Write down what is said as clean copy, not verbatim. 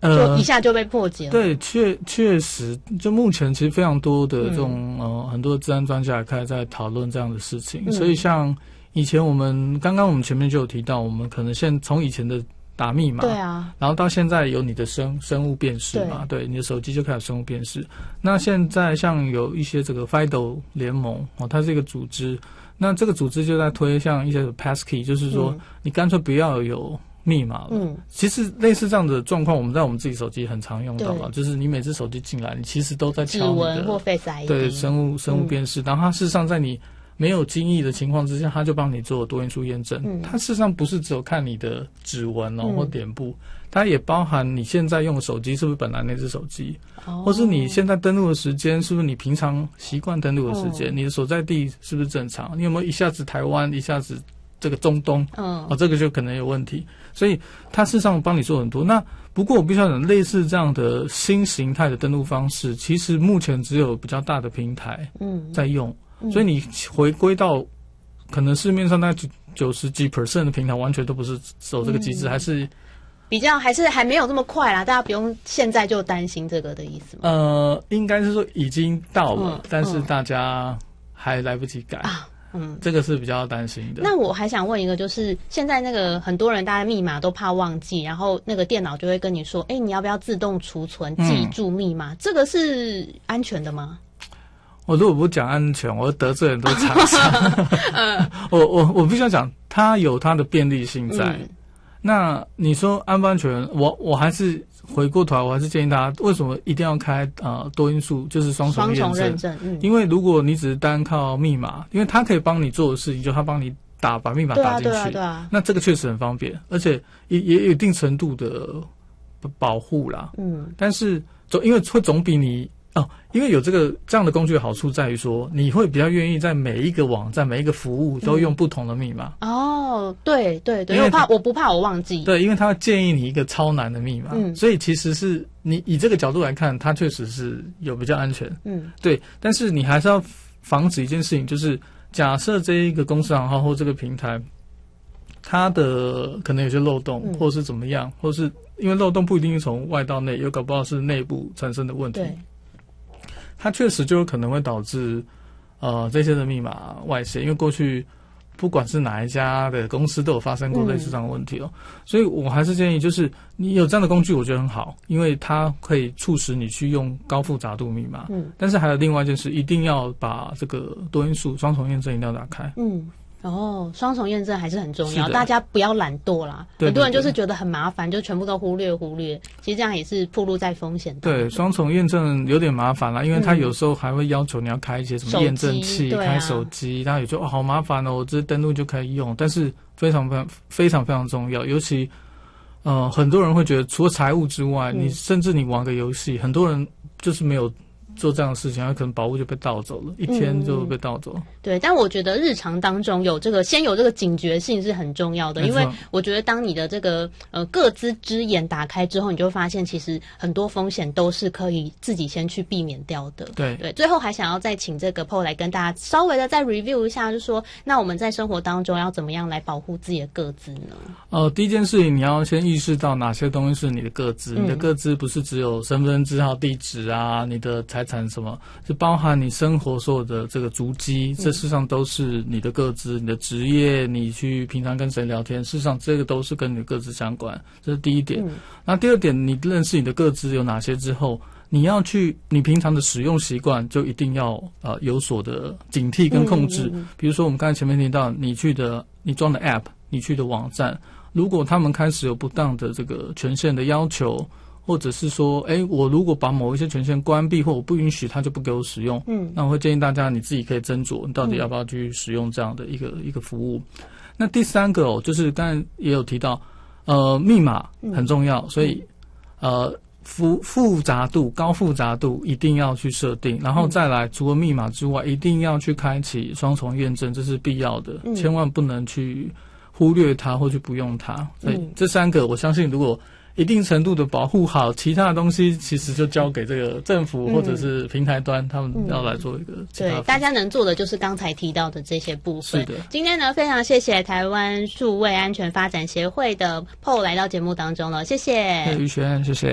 就一下就被破解了。 对，确实，就目前其实非常多的这种很多的资安专家也开始在讨论这样的事情。所以像以前刚刚我们前面就有提到，我们可能从以前的打密码， 对啊， 然后到现在有你的生物辨识嘛，对，你的手机就开始生物辨识。那现在像有一些这个 FIDO 联盟它是一个组织，那这个组织就在推像一些 passkey， 就是说你干脆不要有密码了。其实类似这样的状况，我们在我们自己手机很常用到了，就是你每次手机进来，你其实都在敲你的指纹或 Face ID， 对，生物辨识，然后它事实上在你没有经意的情况之下，它就帮你做多因素验证。它事实上不是只有看你的指纹或脸部，它也包含你现在用的手机是不是本来那只手机，或是你现在登录的时间是不是你平常习惯登录的时间，你的所在地是不是正常，你有没有一下子台湾，一下子这个中东，这个就可能有问题。所以它事实上帮你做很多。那不过我必须要讲，类似这样的新形态的登录方式，其实目前只有比较大的平台在用。所以你回归到可能市面上大概90几%的平台完全都不是走这个机制，还是还没有这么快啦，大家不用现在就担心这个的意思吗？ 应该是说已经到了，但是大家还来不及改啊。这个是比较担心的。 那我还想问一个，就是现在那个很多人大家密码都怕忘记，然后那个电脑就会跟你说，你要不要自动储存记住密码？这个是安全的吗？ 我如果不讲安全，我得罪很多厂商。我必须要讲，它有它的便利性在。那你说安不安全？我还是回过头来，我还是建议大家，为什么一定要开多因素，就是双重认证？因为如果你只是单靠密码，因为它可以帮你做的事情，就它帮你把密码打进去，那这个确实很方便，而且也有一定程度的保护啦。但是因为总比你。因为有这样的工具的好处在于说，你会比较愿意在每一个网站、每一个服务都用不同的密码。 对，因为我不怕我忘记。 对，因为他会建议你一个超难的密码，所以其实是你以这个角度来看，它确实是有比较安全。对，但是你还是要防止一件事情，就是假设这一个公司行号或这个平台，它的可能有些漏洞，或是怎么样，或是因为漏洞不一定是从外到内，有搞不好是内部产生的问题。它确实就有可能会导致这些的密码外泄，因为过去不管是哪一家的公司都有发生过类似这样的问题所以我还是建议，就是你有这样的工具我觉得很好，因为它可以促使你去用高复杂度密码。但是还有另外一件事，一定要把这个多因素双重验证一定要打开。 双重验证还是很重要，大家不要懒惰啦。很多人就是觉得很麻烦，就全部都忽略，其实这样也是暴露在风险当中。 对，双重验证有点麻烦啦，因为他有时候还会要求你要开一些什么验证器，开手机，他也就好麻烦我直接登录就可以用，但是非常非常重要，尤其很多人会觉得除了财务之外，你甚至你玩个游戏，很多人就是没有做这样的事情，他可能宝物就被盗走了，一天就被盗走。 对，但我觉得日常当中先有这个警觉性是很重要的，因为我觉得当你的这个个资之眼打开之后，你就发现其实很多风险都是可以自己先去避免掉的。对，最后还想要再请这个 Paul 来跟大家稍微的再 review 一下，就是说那我们在生活当中要怎么样来保护自己的个资呢？ 第一件事情你要先意识到哪些东西是你的个资，你的个资不是只有身份证号、地址啊，你的财产什么，是包含你生活所有的这个足迹，这事实上都是你的个资，你的职业，你去平常跟谁聊天，事实上这个都是跟你的个资相关，这是第一点。那第二点，你认识你的个资有哪些之后，你平常的使用习惯就一定要有所的警惕跟控制。比如说我们刚才前面提到，你装的 App， 你去的网站，如果他们开始有不当的这个权限的要求，或者是说我如果把某一些权限关闭或我不允许，他就不给我使用，那我会建议大家你自己可以斟酌你到底要不要去使用这样的一个服务。那第三个就是刚才也有提到密码很重要，所以高复杂度一定要去设定，然后再来除了密码之外，一定要去开启双重验证，这是必要的，千万不能去忽略它或去不用它。所以这三个我相信如果一定程度的保护好，其他的东西其实就交给这个政府或者是平台端，他们要来做一个对，大家能做的就是刚才提到的这些部分。 是的， 今天呢非常谢谢台湾数位安全发展协会的 Paul 来到节目当中了，谢谢。 于璇，谢谢。